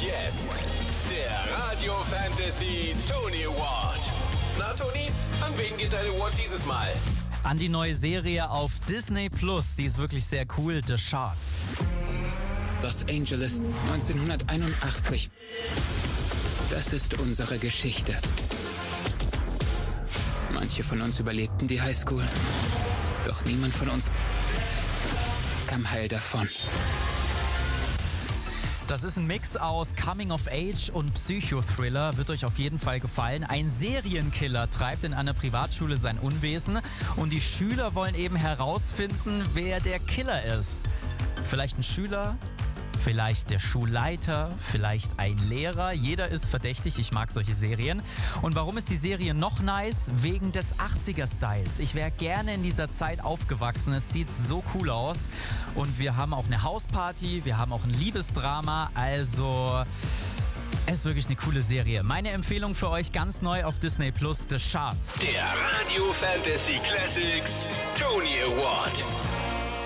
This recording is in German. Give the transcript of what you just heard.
jetzt der Radio Fantasy Tony Award. Na Toni, an wen geht dein Award dieses Mal? An die neue Serie auf Disney Plus, die ist wirklich sehr cool, The Sharks. Los Angeles 1981. Das ist unsere Geschichte. Manche von uns überlebten die Highschool, doch niemand von uns kam heil davon. Das ist ein Mix aus Coming of Age und Psychothriller, wird euch auf jeden Fall gefallen. Ein Serienkiller treibt in einer Privatschule sein Unwesen und die Schüler wollen eben herausfinden, wer der Killer ist. Vielleicht ein Schüler, vielleicht der Schulleiter, vielleicht ein Lehrer. Jeder ist verdächtig, ich mag solche Serien. Und warum ist die Serie noch nice? Wegen des 80er-Styles. Ich wäre gerne in dieser Zeit aufgewachsen. Es sieht so cool aus. Und wir haben auch eine Hausparty, wir haben auch ein Liebesdrama. Also, es ist wirklich eine coole Serie. Meine Empfehlung für euch ganz neu auf Disney Plus, The Sharks. Der Radio Fantasy Classics Tony Award.